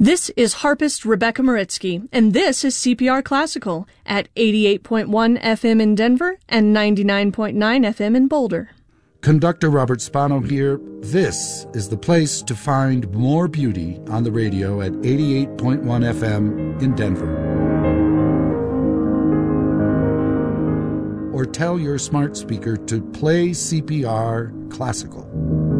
This is harpist Rebecca Maritsky, and this is CPR Classical at 88.1 FM in Denver and 99.9 FM in Boulder. Conductor Robert Spano here. This is the place to find more beauty on the radio at 88.1 FM in Denver. Or tell your smart speaker to play CPR Classical.